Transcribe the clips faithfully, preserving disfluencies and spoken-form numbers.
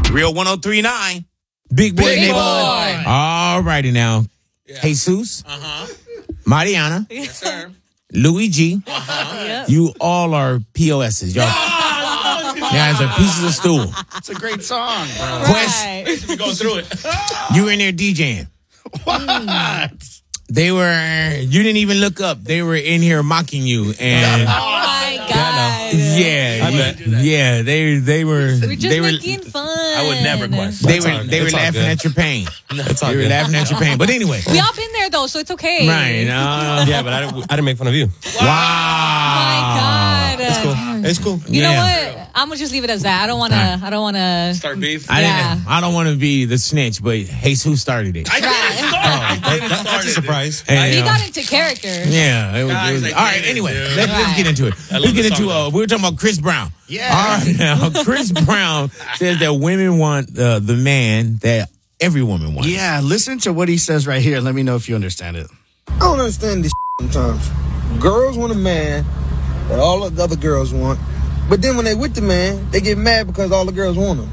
Real one oh three point nine. Big Boy Big Neighborhood. Boy. All righty now. Yeah. Jesus. Uh-huh. Mariana. Yes, sir. Louis G. Uh-huh. Yep. You all are P O S's. Y'all. You guys are pieces of stool. It's a great song, bro. Quest, Right. We going through it. you were in there DJing. What? They were, you didn't even look up. They were in here mocking you. And Oh my God. yeah, I bet. yeah, they they were, We're just they were, making fun. I would never question. they That's were, all- they were it's all laughing good. at your pain. It's all They were good. laughing at your pain. But anyway. We all been there though, so it's okay. Right. Uh, Yeah, but I didn't, I didn't make fun of you. wow. My God. It's cool. It's cool. You know Yeah. what? I'm gonna just leave it as that. I don't wanna. Right. I don't wanna. Start beef. I Yeah. didn't. I don't want to be the snitch, but Jesus started it. I didn't start. I That- didn't that- start that's a it, surprise. And, He uh, got into character. Yeah, it was, Guys, it was- I all right. get it, Anyway, dude. let's, let's Right. get into it. I love Let's get the into. song, Uh, we were talking about Chris Brown. Yeah. All right, now Chris Brown says that women want uh, the man that every woman wants. Yeah, listen to what he says right here. Let me know if you understand it. I don't understand this sometimes. Girls want a man that all of the other girls want, but then when they with the man, they get mad because all the girls want him.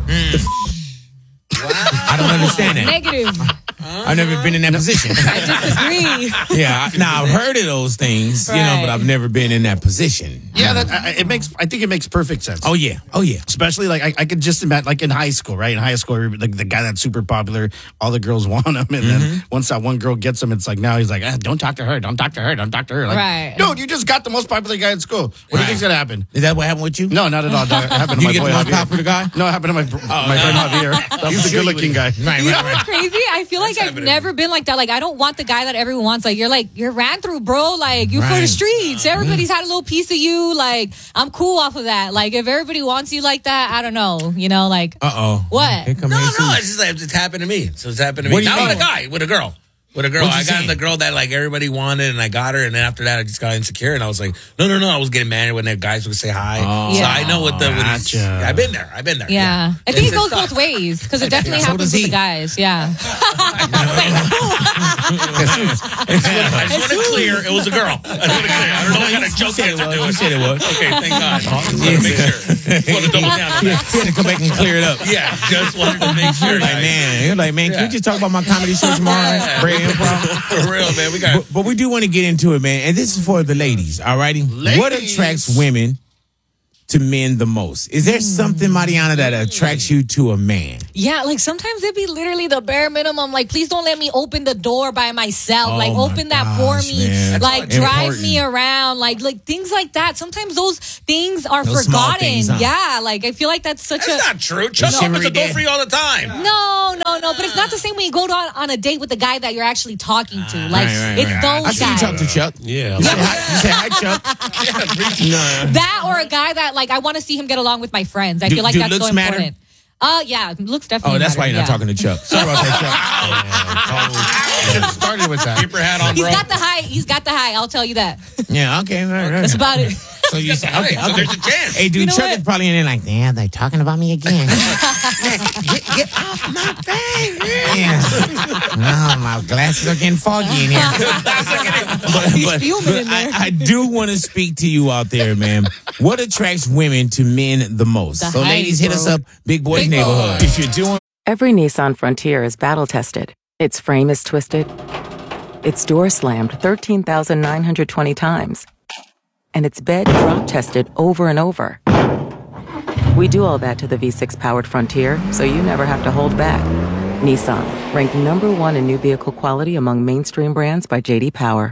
I don't understand that. Negative. I've never been in that position. I disagree. Yeah, I- now I've heard of those things, you know, Right. but I've never been in that position. Yeah, that, I, it makes. I think it makes perfect sense. Oh yeah, oh yeah. Especially like I, I could just imagine like in high school, right? In high school, like the guy that's super popular, all the girls want him, and Mm-hmm. then once that one girl gets him, it's like now he's like, ah, don't talk to her, don't talk to her, don't talk to her. Like, Right. dude, you just got the most popular guy in school. What do you Right. think's gonna happen? Is that what happened with you? No, not at all. That happened to You my get boy the most Javier. popular guy? No, it happened to my br- my friend Javier. He's a sure you good-looking would- guy. Right, You know right, right. what's crazy? I feel like I've happened to never been like that. Like, I don't want the guy that everyone wants. Like, you're like, you're ran through, bro. Like, you for Right. the streets. Everybody's had a little piece of you. Like, I'm cool off of that. Like, if everybody wants you like that, I don't know. You know, like, Uh oh. What? Here come No, Jesus. no, it's just like, it's happened to me. So it's happened to me. What do you Not with a mean? guy, with a girl. With a girl. What you I got saying? the girl that like everybody wanted and I got her, and then after that I just got insecure and I was like, no, no, no. I was getting mad when the guys would say hi. Oh. So Yeah. I know what the what it's- Gotcha. I've been there. I've been there. yeah. I think It's it goes just both ways because it definitely So happens does with he. the guys. Yeah. I just want to clear it was a girl. I just want to clear. I don't know what kind of joke said I it have to was. do. You said it was. Okay, thank God. Just want to make sure. Just want to double down on that. He had to come back and clear it up. Yeah, just wanted to make sure. You're like, guys. man, you're like, man, can we Yeah. just talk about my comedy show tomorrow? Yeah. Bray Improv? For real, man. We got But, but we do want to get into it, man. And this is for the ladies, all righty? What Ladies. attracts women to men the most? Is there something, Mariana, that attracts you to a man? Yeah, like sometimes it'd be literally the bare minimum. Like, please don't let me open the door by myself. Oh like, my open that gosh, for me. man. Like, That's drive important. me around. Like, like things like that. Sometimes those things are Those small forgotten. things, huh? Yeah, like I feel like that's such That's a. not true. Chuck chivalry opens the door there. for you all the time. No, no, no. But it's not the same when you go on, on a date with the guy that you're actually talking to. Like, Right, right, it's right. those I see you guys. talk to Chuck. Yeah. You say hi, you say hi Chuck. No. That or a guy that like I want to see him get along with my friends. I Do- feel like do that's so looks matter? important. Uh yeah, looks definitely. Oh, that's matter, why you're not yeah. talking to Chuck. Sorry about that, I just started with that. Keep your hat on, He's bro. got the high. He's got the high. I'll tell you that. Chuck. Yeah, okay. All right, all right. That's about it. So you say, Hey, okay, so okay. there's a chance. Hey, dude, You know Chuck what? is probably in there like, damn, they're talking about me again. get, get off my thing. Yeah. No, my glasses are getting foggy in here. but He's but, fuming but in there. I, I do want to speak to you out there, man. What attracts women to men the most? The so, height, ladies, hit bro. us up. Big Boys Big Neighborhood. boy. If you're doing Every Nissan Frontier is battle-tested. Its frame is twisted. Its door slammed thirteen thousand nine hundred twenty times. And its bed drop-tested over and over. We do all that to the V six powered Frontier, so you never have to hold back. Nissan, ranked number one in new vehicle quality among mainstream brands by J D Power.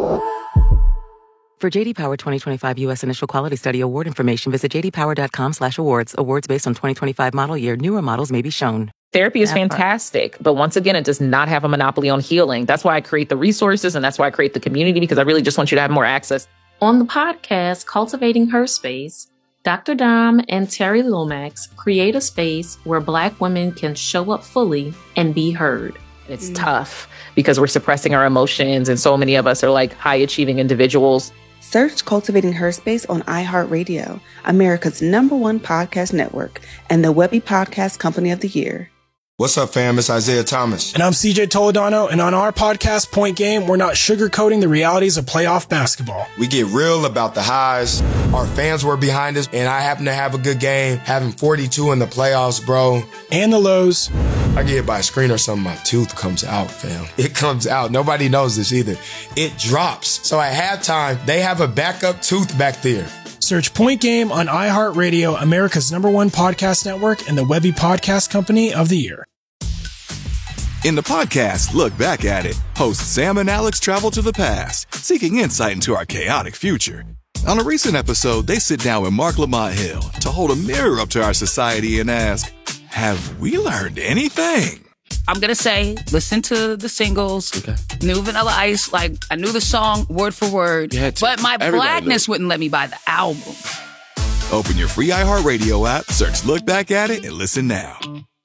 For J D Power twenty twenty-five U S Initial Quality Study Award information, visit j d power dot com slash awards. Awards based on twenty twenty-five model year. Newer models may be shown. Therapy is That part. fantastic, but once again, it does not have a monopoly on healing. That's why I create the resources and that's why I create the community, because I really just want you to have more access. On the podcast, Cultivating Her Space, Doctor Dom and Terry Lomax create a space where Black women can show up fully and be heard. It's tough because we're suppressing our emotions, and so many of us are like high achieving individuals. Search Cultivating Her Space on iHeartRadio, America's number one podcast network, and the Webby Podcast Company of the Year. What's up, fam? It's Isaiah Thomas. And I'm C J Toledano, and on our podcast, Point Game, we're not sugarcoating the realities of playoff basketball. We get real about the highs. Our fans were behind us, and I happen to have a good game, having forty-two in the playoffs, bro. And the lows. I get hit by a screen or something, my tooth comes out, fam. It comes out. Nobody knows this either. It drops. So at halftime, they have a backup tooth back there. Search Point Game on iHeartRadio, America's number one podcast network, and the Webby Podcast Company of the Year. In the podcast, Look Back at It, hosts Sam and Alex travel to the past, seeking insight into our chaotic future. On a recent episode, they sit down with Mark Lamont Hill to hold a mirror up to our society and ask, have we learned anything? I'm going to say, listen to the singles, okay. New Vanilla Ice, like, I knew the song word for word, but my Everybody blackness knows. Wouldn't let me buy the album. Open your free iHeartRadio app, search Look Back at It, and listen now.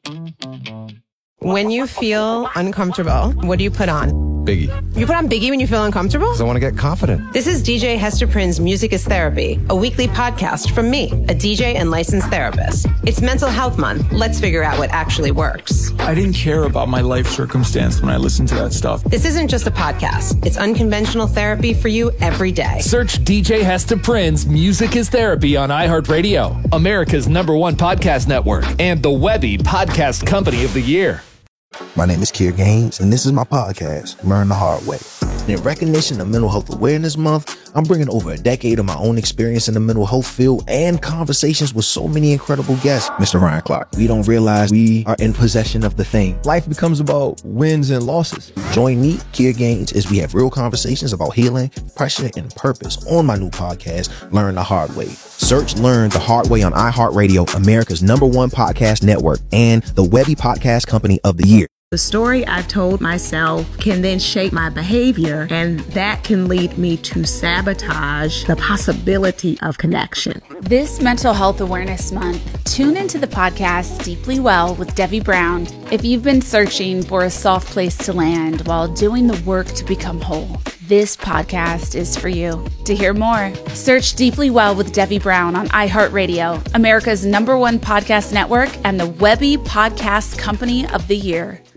When you feel uncomfortable, what do you put on? Biggie. You put on Biggie when you feel uncomfortable? Because I want to get confident. This is D J Hester Prynne's Music is Therapy, a weekly podcast from me, a D J and licensed therapist. It's Mental Health Month. Let's figure out what actually works. I didn't care about my life circumstance when I listened to that stuff. This isn't just a podcast. It's unconventional therapy for you every day. Search D J Hester Prynne's Music is Therapy on iHeartRadio, America's number one podcast network, and the Webby Podcast Company of the Year. My name is Kier Gaines, and this is my podcast, Learn the Hard Way. In recognition of Mental Health Awareness Month, I'm bringing over a decade of my own experience in the mental health field and conversations with so many incredible guests. Mister Ryan Clark, we don't realize we are in possession of the thing. Life becomes about wins and losses. Join me, Kier Gaines, as we have real conversations about healing, pressure, and purpose on my new podcast, Learn the Hard Way. Search Learn the Hard Way on iHeartRadio, America's number one podcast network, and the Webby Podcast Company of the Year. The story I've told myself can then shape my behavior, and that can lead me to sabotage the possibility of connection. This Mental Health Awareness Month, tune into the podcast Deeply Well with Debbie Brown. If you've been searching for a soft place to land while doing the work to become whole, this podcast is for you. To hear more, search Deeply Well with Debbie Brown on iHeartRadio, America's number one podcast network, and the Webby Podcast Company of the Year.